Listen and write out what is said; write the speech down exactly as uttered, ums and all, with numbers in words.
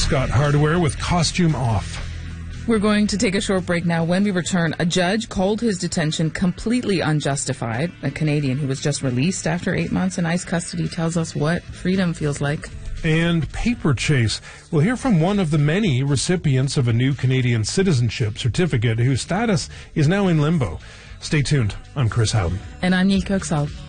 Scott Hardware with Costume Off. We're going to take a short break now. When we return, a judge called his detention completely unjustified. A Canadian who was just released after eight months in ICE custody tells us what freedom feels like. And Paper Chase. We'll hear from one of the many recipients of a new Canadian citizenship certificate whose status is now in limbo. Stay tuned. I'm Chris Howden. And I'm Yilka Oksal.